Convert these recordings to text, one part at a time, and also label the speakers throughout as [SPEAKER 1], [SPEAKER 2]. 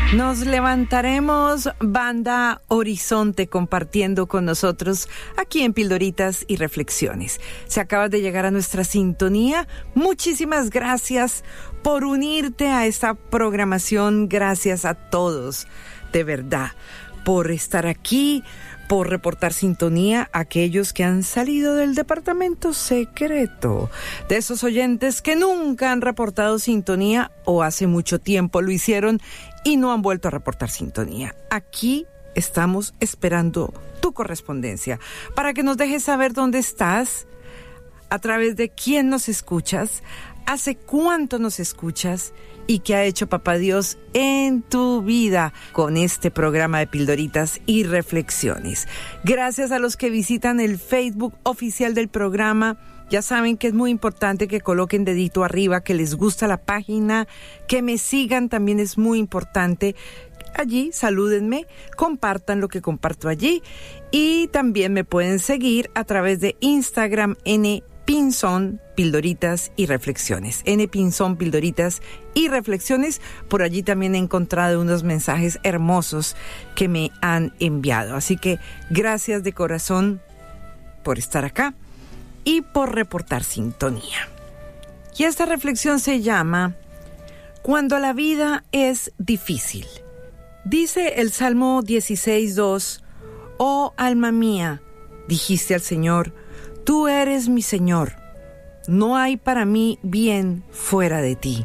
[SPEAKER 1] Nos levantaremos, banda Horizonte, compartiendo con nosotros aquí en Pildoritas y Reflexiones. Si acabas de llegar a nuestra sintonía, muchísimas gracias por unirte a esta programación. Gracias a todos, de verdad, por estar aquí, por reportar sintonía a aquellos que han salido del departamento secreto, de esos oyentes que nunca han reportado sintonía o hace mucho tiempo lo hicieron y no han vuelto a reportar sintonía. Aquí estamos esperando tu correspondencia para que nos dejes saber dónde estás, a través de quién nos escuchas, hace cuánto nos escuchas y qué ha hecho Papá Dios en tu vida con este programa de Pildoritas y Reflexiones. Gracias a los que visitan el Facebook oficial del programa. Ya saben que es muy importante que coloquen dedito arriba, que les gusta la página, que me sigan también es muy importante. Allí, salúdenme, compartan lo que comparto allí y también me pueden seguir a través de Instagram Pinzón, Pildoritas y Reflexiones. Pinzón, Pildoritas y Reflexiones. Por allí también he encontrado unos mensajes hermosos que me han enviado. Así que gracias de corazón por estar acá y por reportar sintonía. Y esta reflexión se llama Cuando la vida es difícil. Dice el Salmo 16:2: Oh alma mía, dijiste al Señor, tú eres mi Señor, no hay para mí bien fuera de ti.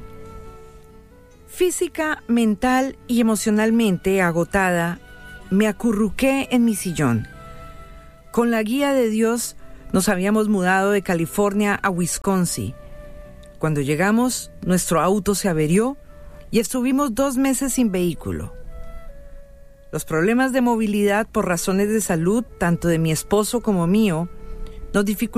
[SPEAKER 1] Física, mental y emocionalmente agotada, me acurruqué en mi sillón. Con la guía de Dios nos habíamos mudado de California a Wisconsin. Cuando llegamos, nuestro auto se averió y estuvimos 2 meses sin vehículo. Los problemas de movilidad por razones de salud, tanto de mi esposo como mío, nos dificultaron